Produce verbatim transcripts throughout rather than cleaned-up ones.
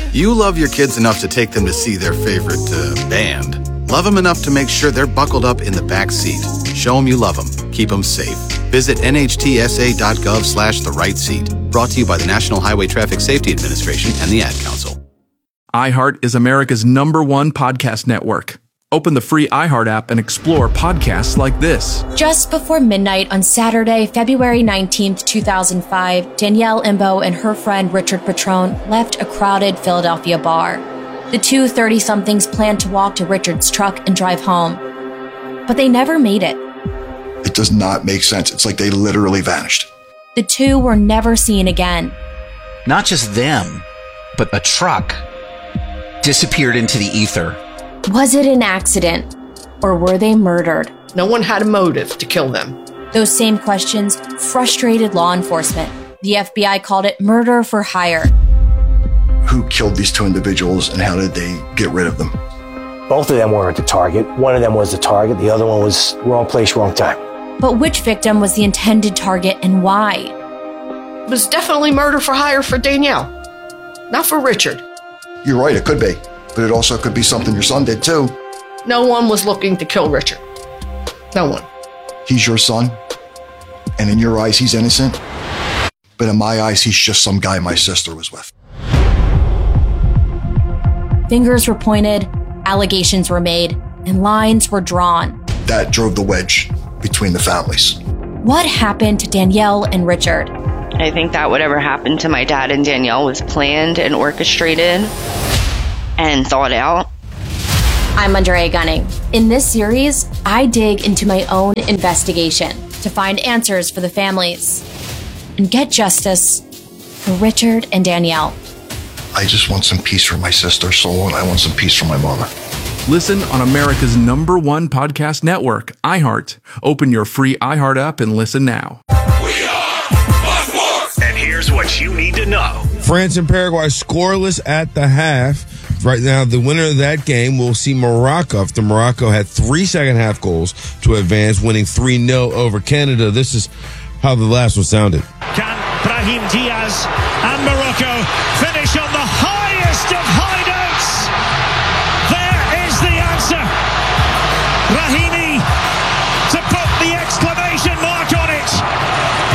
You love your kids enough to take them to see their favorite uh, band. Love them enough to make sure they're buckled up in the back seat. Show them you love them. Keep them safe. Visit nhtsa.gov slash the right seat. Brought to you by the National Highway Traffic Safety Administration and the Ad Council. iHeart is America's number one podcast network. Open the free iHeart app and explore podcasts like this. Just before midnight on Saturday, February nineteenth, two thousand five, Danielle Imbo and her friend Richard Petrone left a crowded Philadelphia bar. The two thirty-somethings planned to walk to Richard's truck and drive home, but they never made it. It does not make sense. It's like they literally vanished. The two were never seen again. Not just them, but a truck disappeared into the ether. Was it an accident, or were they murdered? No one had a motive to kill them. Those same questions frustrated law enforcement. The F B I called it murder for hire. Who killed these two individuals and how did they get rid of them? Both of them weren't the target. One of them was the target. The other one was wrong place, wrong time. But which victim was the intended target and why? It was definitely murder for hire for Danielle, not for Richard. You're right, it could be. But it also could be something your son did too. No one was looking to kill Richard. No one. He's your son, and in your eyes, he's innocent. But in my eyes, he's just some guy my sister was with. Fingers were pointed, allegations were made, and lines were drawn. That drove the wedge between the families. What happened to Danielle and Richard? I think that whatever happened to my dad and Danielle was planned and orchestrated and thought out. I'm Andrea Gunning. In this series, I dig into my own investigation to find answers for the families and get justice for Richard and Danielle. I just want some peace for my sister, Soul, and I want some peace for my mother. Listen on America's number one podcast network, iHeart. Open your free iHeart app and listen now. We are Fox Sports. And here's what you need to know. France and Paraguay scoreless at the half. Right now, the winner of that game will see Morocco after Morocco had three second-half goals to advance, winning three nil over Canada. This is how the last one sounded. Can Brahim Diaz and Morocco finish on the highest of high notes? There is the answer. Rahimi to put the exclamation mark on it.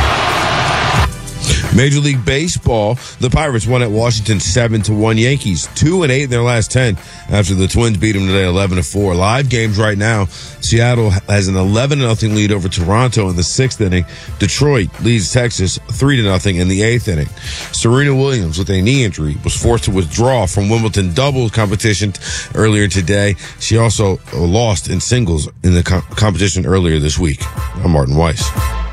Major League Baseball, the Pirates won at Washington seven to one Yankees, two and eight in their last ten after the Twins beat them today eleven to four. Live games right now. Seattle has an eleven to nothing lead over Toronto in the sixth inning. Detroit leads Texas three to nothing in the eighth inning. Serena Williams, with a knee injury, was forced to withdraw from Wimbledon doubles competition earlier today. She also lost in singles in the co- competition earlier this week. I'm Martin Weiss.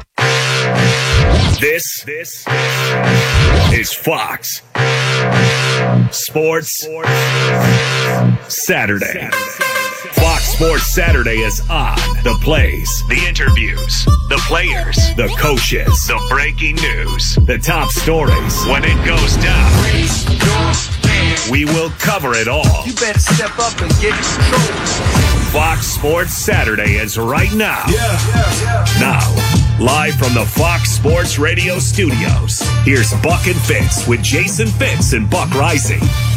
This, this is Fox Sports Saturday. Fox Sports Saturday is on. The plays, the interviews, the players, the coaches, the breaking news, the top stories. When it goes down, we will cover it all. You better step up and get in control. Fox Sports Saturday is right now. Yeah, yeah, yeah. Now, live from the Fox Sports Radio studios, here's Buck and Fitz with Jason Fitz and Buck Rising.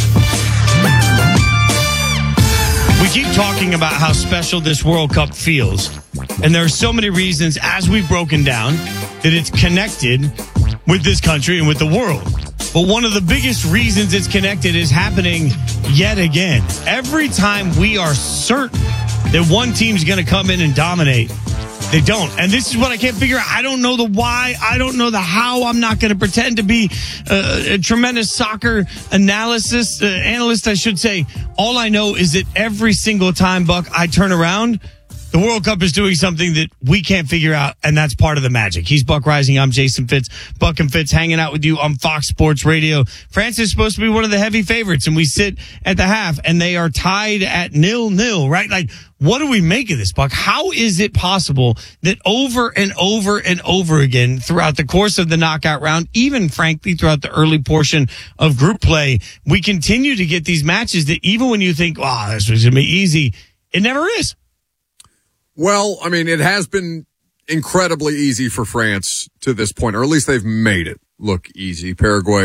We keep talking about how special this World Cup feels. And there are so many reasons, as we've broken down, that it's connected with this country and with the world. But one of the biggest reasons it's connected is happening yet again. Every time we are certain that one team's going to come in and dominate, they don't. And this is what I can't figure out. I don't know the why. I don't know the how. I'm not going to pretend to be uh, a tremendous soccer analysis, uh, analyst, I should say. All I know is that every single time, Buck, I turn around, the World Cup is doing something that we can't figure out, and that's part of the magic. He's Buck Rising. I'm Jason Fitz. Buck and Fitz hanging out with you on Fox Sports Radio. France is supposed to be one of the heavy favorites, and we sit at the half, and they are tied at nil-nil, right? Like, what do we make of this, Buck? How is it possible that over and over and over again throughout the course of the knockout round, even frankly throughout the early portion of group play, we continue to get these matches that even when you think, wow, this was going to be easy, it never is. Well, I mean, it has been incredibly easy for France to this point, or at least they've made it look easy. Paraguay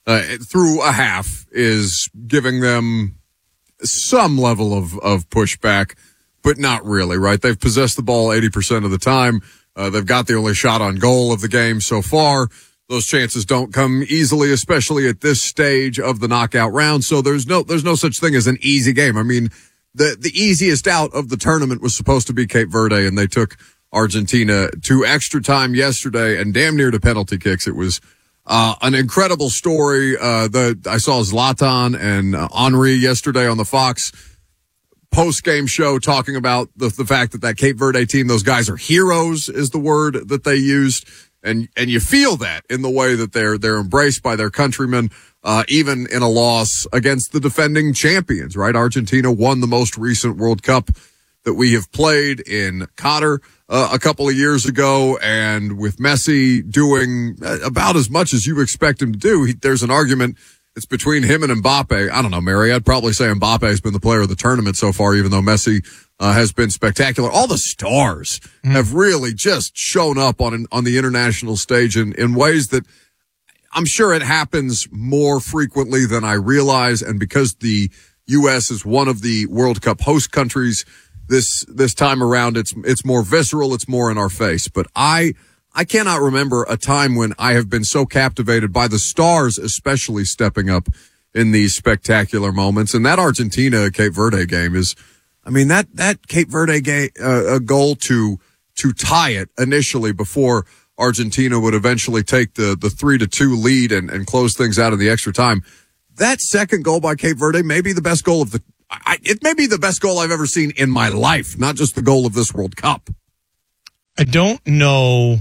uh, through a half is giving them some level of, of pushback, but not really, right? They've possessed the ball eighty percent of the time. Uh, they've got the only shot on goal of the game so far. Those chances don't come easily, especially at this stage of the knockout round. So there's no, there's no such thing as an easy game. I mean, the, the easiest out of the tournament was supposed to be Cape Verde, and they took Argentina to extra time yesterday and damn near to penalty kicks. It was, uh, an incredible story. Uh, the, I saw Zlatan and uh, Henry yesterday on the Fox post-game show talking about the, the fact that that Cape Verde team, those guys are heroes is the word that they used. And, and you feel that in the way that they're, they're embraced by their countrymen, uh, even in a loss against the defending champions, right? Argentina won the most recent World Cup that we have played in Qatar, uh, a couple of years ago. And with Messi doing about as much as you expect him to do, he, there's an argument. It's between him and Mbappe. I don't know, Mary. I'd probably say Mbappe has been the player of the tournament so far, even though Messi uh, has been spectacular. All the stars mm. have really just shown up on an, on the international stage in, in ways that I'm sure it happens more frequently than I realize. And because the U S is one of the World Cup host countries this this time around, it's it's more visceral. It's more in our face. But I. I cannot remember a time when I have been so captivated by the stars, especially stepping up in these spectacular moments. And that Argentina-Cape Verde game is, I mean, that, that Cape Verde game, uh, a goal to, to tie it initially before Argentina would eventually take the, the three to two lead and, and close things out in the extra time. That second goal by Cape Verde may be the best goal of the, I, it may be the best goal I've ever seen in my life, not just the goal of this World Cup. I don't know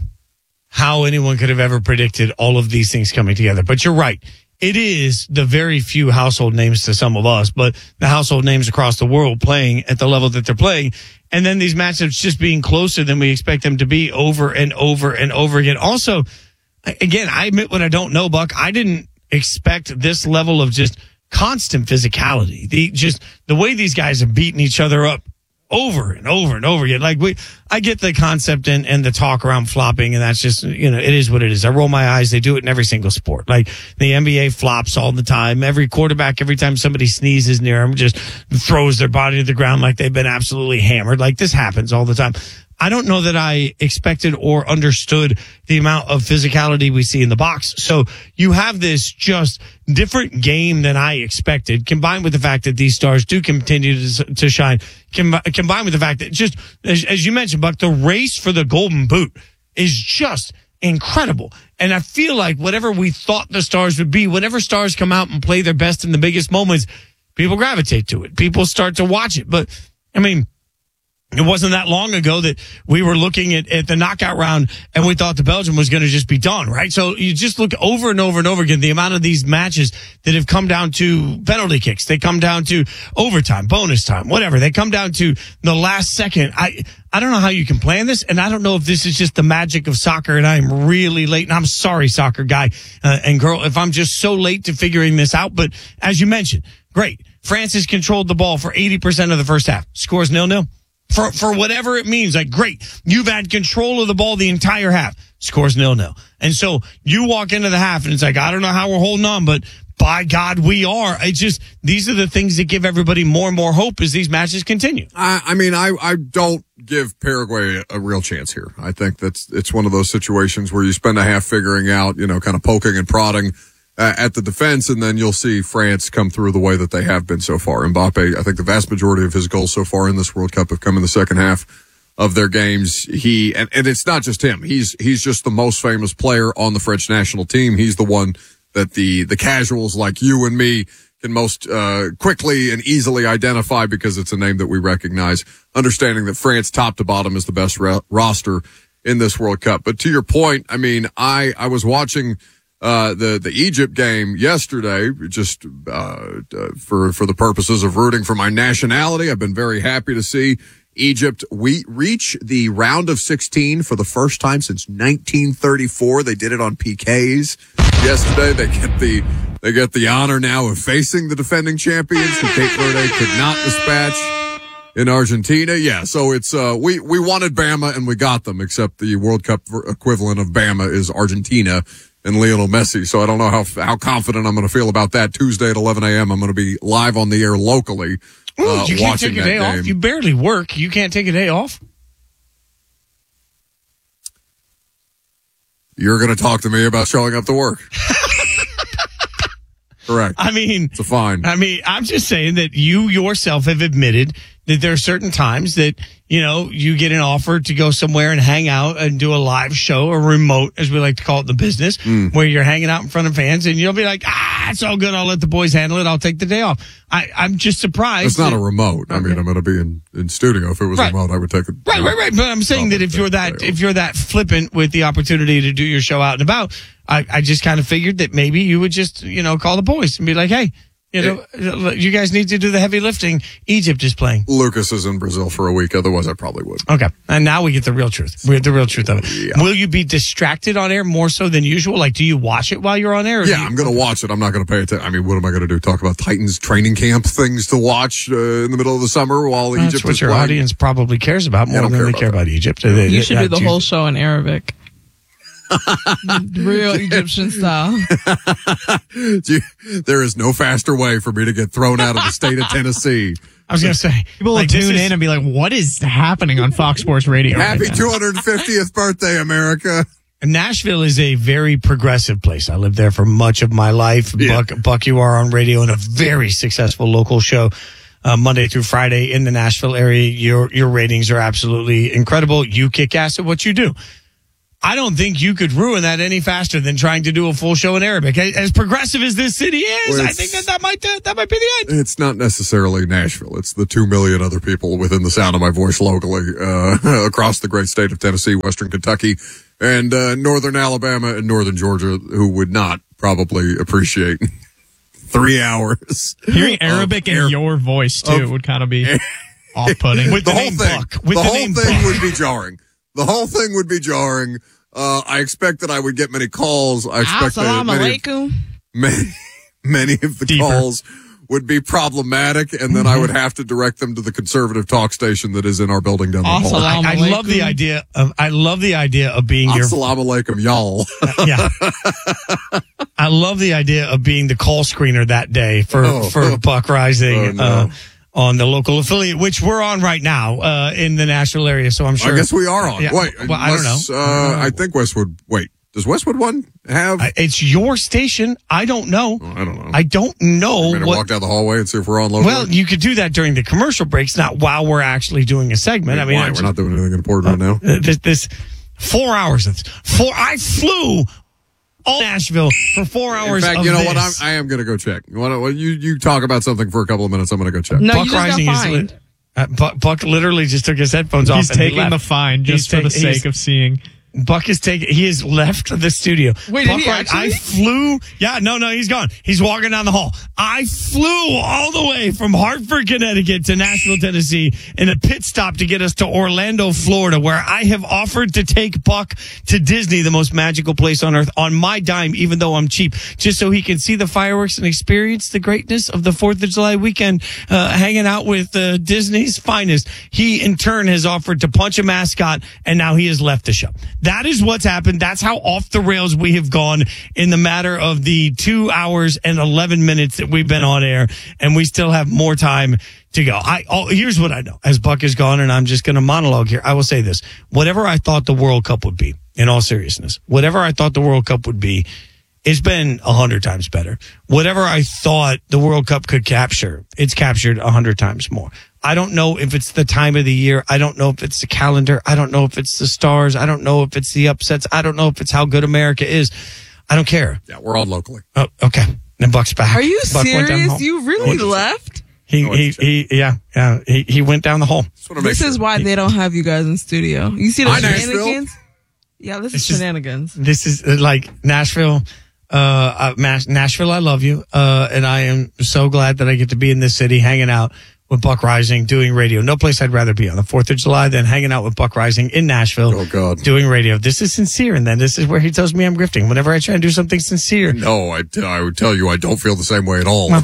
how anyone could have ever predicted all of these things coming together. But you're right. It is the very few household names to some of us, but the household names across the world playing at the level that they're playing. And then these matchups just being closer than we expect them to be over and over and over again. Also, again, I admit what I don't know, Buck. I didn't expect this level of just constant physicality. The just the way these guys have beaten each other up over and over and over again. Like we, I get the concept and, and the talk around flopping, and that's just, you know, it is what it is. I roll my eyes. They do it in every single sport. Like the N B A flops all the time. Every quarterback, every time somebody sneezes near them, just throws their body to the ground like they've been absolutely hammered. Like this happens all the time. I don't know that I expected or understood the amount of physicality we see in the box. So you have this just different game than I expected, combined with the fact that these stars do continue to, to shine, com- combined with the fact that just, as, as you mentioned, Buck, the race for the golden boot is just incredible. And I feel like whatever we thought the stars would be, whenever stars come out and play their best in the biggest moments, people gravitate to it. People start to watch it. But, I mean, it wasn't that long ago that we were looking at, at the knockout round and we thought the Belgium was going to just be done, right? So you just look over and over and over again, the amount of these matches that have come down to penalty kicks. They come down to overtime, bonus time, whatever. They come down to the last second. I, I don't know how you can plan this, and I don't know if this is just the magic of soccer, and I'm really late, and I'm sorry, soccer guy uh, and girl, if I'm just so late to figuring this out. But as you mentioned, great. France has controlled the ball for eighty percent of the first half. Scores nil-nil. For, for whatever it means, like, great, you've had control of the ball the entire half. Scores nil-nil. And so you walk into the half and it's like, I don't know how we're holding on, but by God, we are. It's just, these are the things that give everybody more and more hope as these matches continue. I, I mean, I, I don't give Paraguay a, a real chance here. I think that's, it's one of those situations where you spend a half figuring out, you know, kind of poking and prodding Uh, at the defense, and then you'll see France come through the way that they have been so far. Mbappe, I think the vast majority of his goals so far in this World Cup have come in the second half of their games. He, and, and it's not just him. He's, he's just the most famous player on the French national team. He's the one that the, the casuals like you and me can most, uh, quickly and easily identify because it's a name that we recognize, understanding that France top to bottom is the best ra- roster in this World Cup. But to your point, I mean, I, I was watching Uh, the, the Egypt game yesterday, just, uh, for, for the purposes of rooting for my nationality. I've been very happy to see Egypt we reach the round of sixteen for the first time since nineteen thirty-four. They did it on P Ks yesterday. They get the, they get the honor now of facing the defending champions who Cape Verde could not dispatch in Argentina. Yeah. So it's, uh, we, we wanted Bama and we got them, except the World Cup equivalent of Bama is Argentina. and Lionel Messi. So I don't know how how confident I'm going to feel about that. Tuesday at eleven a.m. I'm going to be live on the air locally. Ooh, uh, you can't watching take a that day game. off. You barely work. You can't take a day off. You're going to talk to me about showing up to work. Correct. I mean, it's a fine. I mean, I'm just saying that you yourself have admitted that there are certain times that, you know, you get an offer to go somewhere and hang out and do a live show, or remote, as we like to call it in the business, Mm. where you're hanging out in front of fans and you'll be like, ah, it's all good. I'll let the boys handle it. I'll take the day off. I, I'm just surprised. It's not that- a remote. I mean, I'm going to be in, in studio. If it was Right. remote, I would take it. Right, right, right. But I'm saying that if you're that, if you're that flippant with the opportunity to do your show out and about, I, I just kind of figured that maybe you would just, you know, call the boys and be like, hey, you know, you guys need to do the heavy lifting. Egypt is playing. Lucas is in Brazil for a week. Otherwise, I probably would. Okay. And now we get the real truth. We get the real truth of it. Yeah. Will you be distracted on air more so than usual? Like, do you watch it while you're on air? or Yeah, do you- I'm going to watch it. I'm not going to pay attention. I mean, what am I going to do? Talk about Titans training camp things to watch uh, in the middle of the summer while That's Egypt what is your playing? audience probably cares about Yeah, more I don't than care they about care that. about Egypt. You should do the whole show in Arabic. Real Egyptian style. There is no faster way for me to get thrown out of the state of Tennessee. I was going to say, People like, will this tune is- in and be like, what is happening on Fox Sports Radio? right Happy now? two hundred fiftieth birthday, America. Nashville is a very progressive place. I lived there for much of my life. Yeah. Buck, Buck, you are on radio in a very successful local show, uh, Monday through Friday in the Nashville area. Your your ratings are absolutely incredible. You kick ass at what you do. I don't think you could ruin that any faster than trying to do a full show in Arabic. As, as progressive as this city is, Well, I think that that might uh, that might be the end. It's not necessarily Nashville. It's the two million other people within the sound of my voice locally uh, across the great state of Tennessee, Western Kentucky, and uh, Northern Alabama and Northern Georgia who would not probably appreciate three hours. Hearing of Arabic in air- your voice, too, of- would kind of be off-putting. With the, the whole name thing, Buck. With the the whole name thing Buck. would be jarring. The whole thing would be jarring. Uh, I expect that I would get many calls. I expect that Assalamu many, alaikum. many, many of the Deeper. calls would be problematic, and then I would have to direct them to the conservative talk station that is in our building down the hall. Assalamu I, I love the alaikum. idea of I love the idea of being your Assalamu alaikum, y'all. yeah. I love the idea of being the call screener that day for, Oh. for Buck Rising Oh, no. uh, on the local affiliate, which we're on right now uh, in the Nashville area. So I'm sure. I guess we are on. Yeah, Wait, well, I don't know. unless, Uh, I think Westwood. Wait, does Westwood One have? I- It's your station. I don't know. Oh, I don't know. I don't know I'm gonna what. walk down the hallway and see if we're on local. Well, you could do that during the commercial breaks, not while we're actually doing a segment. I mean, why? I We're just- not doing anything important right now. uh, this, this four hours of four. I flew all Nashville for four In hours. fact, of you know this. what? I'm, I am going to go check. You want to? You you talk about something for a couple of minutes. I'm going to go check. No, Buck you just got Rising is fined. lit. Uh, Buck, Buck literally just took his headphones off. He's and he taking the left. fine just He's for the take- he's- sake of seeing. Buck is taking. He has left the studio. Wait, did Buck he Ri- I actually? flew. Yeah, no, no, he's gone. He's walking down the hall. I flew all the way from Hartford, Connecticut to Nashville, Tennessee in a pit stop to get us to Orlando, Florida, where I have offered to take Buck to Disney, the most magical place on earth, on my dime, even though I'm cheap, just so he can see the fireworks and experience the greatness of the fourth of July weekend, uh, hanging out with uh, Disney's finest. He, in turn, has offered to punch a mascot, and now he has left the show. That is what's happened. That's how off the rails we have gone in the matter of the two hours and eleven minutes that we've been on air, and we still have more time to go. I oh, here's what I know. As Buck is gone, and I'm just going to monologue here, I will say this. Whatever I thought the World Cup would be, in all seriousness, whatever I thought the World Cup would be, it's been a hundred times better. Whatever I thought the World Cup could capture, it's captured a hundred times more. I don't know if it's the time of the year. I don't know if it's the calendar. I don't know if it's the stars. I don't know if it's the upsets. I don't know if it's how good America is. I don't care. Yeah, we're on locally. Oh, okay. Then Buck's back. Are you Buck went down the serious? hall. You really left? He, he, he, yeah, yeah. He, he went down the hall. This is why they don't have you guys in studio. You see the Hi, Nashville. shenanigans? Yeah, this is It's just- shenanigans. This is uh, like Nashville. Uh, uh, Mas- Nashville, I love you. Uh, and I am so glad that I get to be in this city hanging out with Buck Rising doing radio. No place I'd rather be on the fourth of July than hanging out with Buck Rising in Nashville. Oh, God. Doing radio. This is sincere. And then this is where he tells me I'm grifting. Whenever I try and do something sincere. No, I, I would tell you I don't feel the same way at all.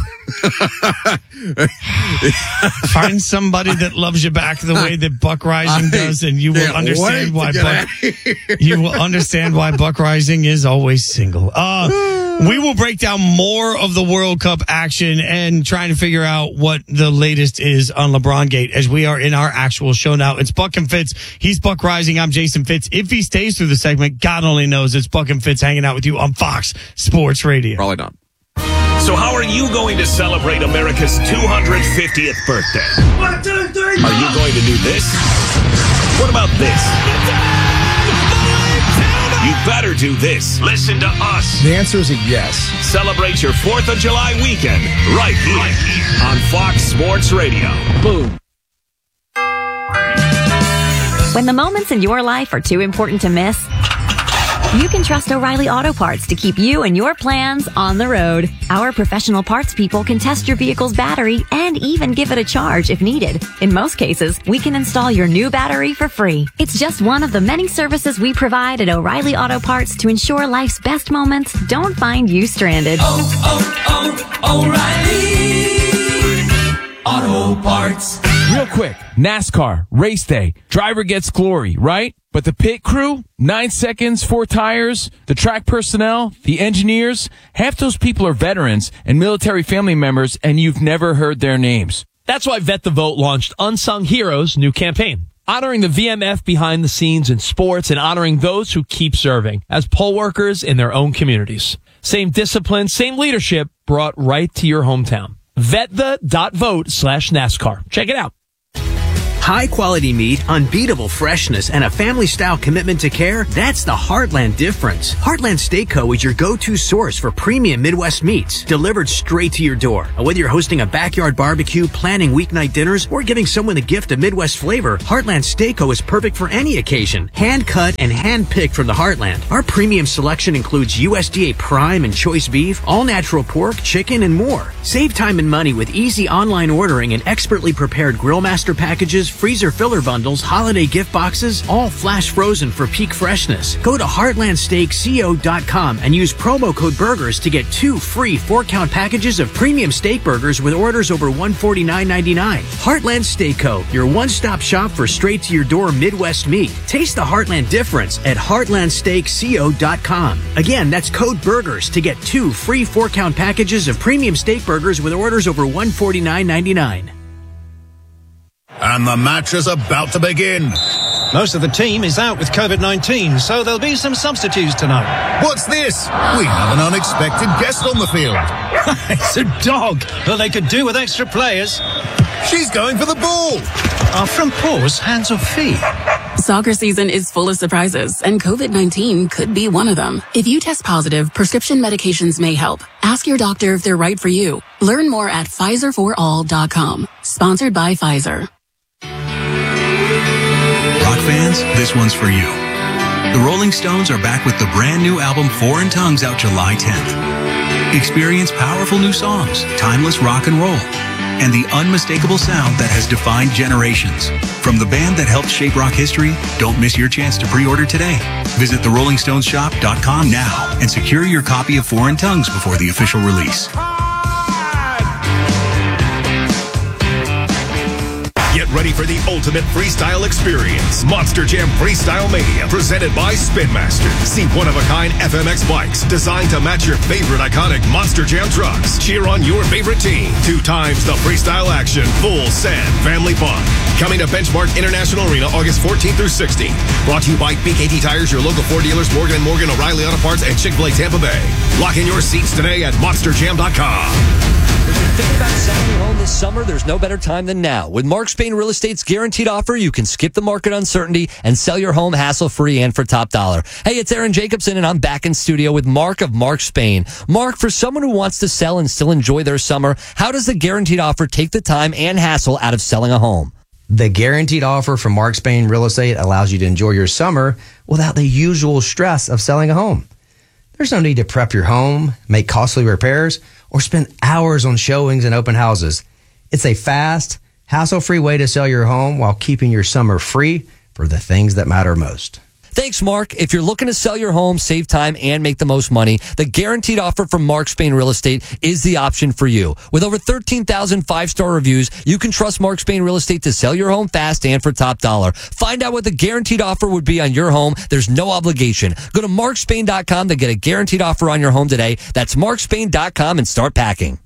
Find somebody that loves you back the way that Buck Rising does, and you will understand why Buck, you will understand why Buck Rising is always single. Uh, we will break down more of the World Cup action and trying to figure out what the latest is on LeBron Gate as we are in our actual show now. It's Buck and Fitz. He's Buck Rising. I'm Jason Fitz. If he stays through the segment, God only knows. It's Buck and Fitz hanging out with you on Fox Sports Radio. Probably not. So how are you going to celebrate America's two hundred fiftieth birthday? One, two, three, Are you going to do this? What about this? You better do this. Listen to us. The answer is a yes. Celebrate your fourth of July weekend right here, right here. on Fox Sports Radio. Boom. When the moments in your life are too important to miss, you can trust O'Reilly Auto Parts to keep you and your plans on the road. Our professional parts people can test your vehicle's battery and even give it a charge if needed. In most cases, we can install your new battery for free. It's just one of the many services we provide at O'Reilly Auto Parts to ensure life's best moments don't find you stranded. oh, oh, oh, O'Reilly Auto Parts. Real quick, NASCAR, race day, driver gets glory, right? But the pit crew, nine seconds, four tires, the track personnel, the engineers, half those people are veterans and military family members, and you've never heard their names. That's why Vet the Vote launched Unsung Heroes' new campaign, honoring the V M F behind the scenes in sports and honoring those who keep serving as poll workers in their own communities. Same discipline, same leadership brought right to your hometown. Vetthe.vote slash NASCAR. Check it out. High quality meat, unbeatable freshness, and a family style commitment to care, that's the Heartland difference. Heartland Steak Co. is your go-to source for premium Midwest meats, delivered straight to your door. Whether you're hosting a backyard barbecue, planning weeknight dinners, or giving someone a gift of Midwest flavor, Heartland Steak Co. is perfect for any occasion. Hand cut and hand picked from the Heartland. Our premium selection includes U S D A prime and choice beef, all natural pork, chicken, and more. Save time and money with easy online ordering and expertly prepared Grillmaster packages, freezer filler bundles, holiday gift boxes, all flash frozen for peak freshness. Go to heartland steak co dot com and use promo code BURGERS to get two free four-count packages of premium steak burgers with orders over one hundred forty-nine ninety-nine. Heartland Steak Co., your one-stop shop for straight-to-your-door Midwest meat. Taste the Heartland difference at heartland steak co dot com. Again, that's code BURGERS to get two free four-count packages of premium steak burgers with orders over one hundred forty-nine ninety-nine. And the match is about to begin. Most of the team is out with COVID nineteen, so there'll be some substitutes tonight. What's this? We have an unexpected guest on the field. It's a dog. Well, they could do with extra players. She's going for the ball. Our front paws, hands or feet? Soccer season is full of surprises, and COVID nineteen could be one of them. If you test positive, prescription medications may help. Ask your doctor if they're right for you. Learn more at Pfizer for all dot com. Sponsored by Pfizer. Rock fans, this one's for you. The Rolling Stones are back with the brand new album Foreign Tongues out July tenth. Experience powerful new songs, timeless rock and roll, and the unmistakable sound that has defined generations. From the band that helped shape rock history, don't miss your chance to pre-order today. Visit the rolling stones shop dot com now and secure your copy of Foreign Tongues before the official release. Get ready for the ultimate freestyle experience. Monster Jam Freestyle Mania, presented by Spin Master. See one-of-a-kind F M X bikes designed to match your favorite iconic Monster Jam trucks. Cheer on your favorite team. Two times the freestyle action. Full sand family fun. Coming to Benchmark International Arena August fourteenth through sixteenth. Brought to you by B K T Tires, your local Ford dealers, Morgan and Morgan, O'Reilly Auto Parts, and Chick-fil-A Tampa Bay. Lock in your seats today at monster jam dot com. If you're thinking about selling your home this summer, there's no better time than now. With Mark Spain Real Estate's guaranteed offer, you can skip the market uncertainty and sell your home hassle-free and for top dollar. Hey, it's Aaron Jacobson, and I'm back in studio with Mark of Mark Spain. Mark, for someone who wants to sell and still enjoy their summer, how does the guaranteed offer take the time and hassle out of selling a home? The guaranteed offer from Mark Spain Real Estate allows you to enjoy your summer without the usual stress of selling a home. There's no need to prep your home, make costly repairs, or spend hours on showings and open houses. It's a fast, Hassle-free way to sell your home while keeping your summer free for the things that matter most. Thanks, Mark. If you're looking to sell your home, save time, and make the most money, the guaranteed offer from Mark Spain Real Estate is the option for you. With over thirteen thousand five-star reviews, you can trust Mark Spain Real Estate to sell your home fast and for top dollar. Find out what the guaranteed offer would be on your home. There's no obligation. Go to mark spain dot com to get a guaranteed offer on your home today. That's mark spain dot com and start packing.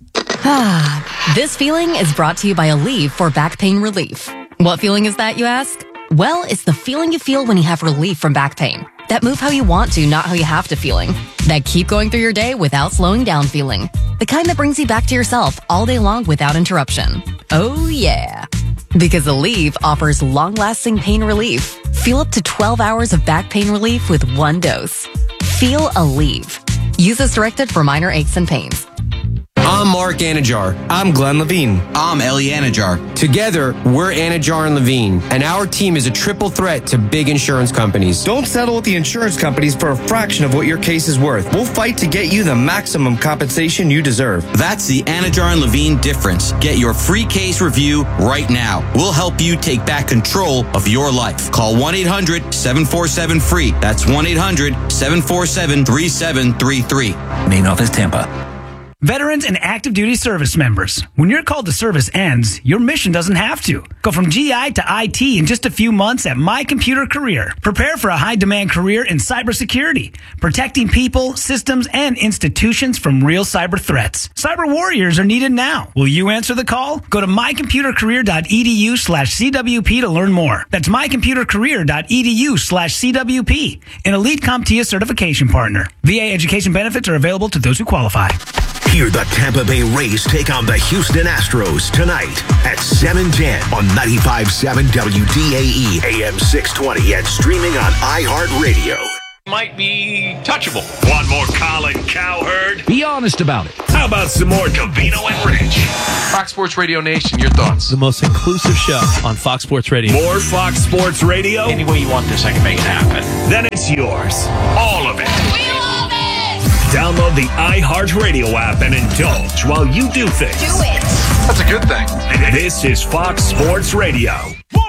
This feeling is brought to you by Aleve for back pain relief. What feeling is that, you ask? Well, it's the feeling you feel when you have relief from back pain. That move how you want to, not how you have to feeling. That keep going through your day without slowing down feeling. The kind that brings you back to yourself all day long without interruption. Oh yeah. Because Aleve offers long-lasting pain relief. Feel up to twelve hours of back pain relief with one dose. Feel Aleve. Use as directed for minor aches and pains. I'm Mark Anajar. I'm Glenn Levine. I'm Ellie Anajar. Together, we're Anajar and Levine, and our team is a triple threat to big insurance companies. Don't settle with the insurance companies for a fraction of what your case is worth. We'll fight to get you the maximum compensation you deserve. That's the Anajar and Levine difference. Get your free case review right now. We'll help you take back control of your life. Call one eight hundred seven four seven free. That's one eight hundred seven four seven three seven three three. Main office, Tampa. Veterans and active duty service members, when your call to service ends, your mission doesn't have to. Go from G I to I T in just a few months at My Computer Career. Prepare for a high-demand career in cybersecurity, protecting people, systems, and institutions from real cyber threats. Cyber warriors are needed now. Will you answer the call? Go to my computer career dot e d u slash c w p to learn more. That's my computer career dot e d u slash c w p, an Elite CompTIA certification partner. V A education benefits are available to those who qualify. Hear the Tampa Bay Rays take on the Houston Astros tonight at seven ten on ninety-five point seven W D A E, A M six twenty, and streaming on iHeartRadio. Might be touchable. Want more Colin Cowherd? Be honest about it. How about some more Covino and Rich? Fox Sports Radio Nation, your thoughts? The most inclusive show on Fox Sports Radio. More Fox Sports Radio? Any way you want this, I can make it happen. Then it's yours. All of it. We love it! Download the iHeartRadio app and indulge while you do things. Do it! That's a good thing. This is Fox Sports Radio.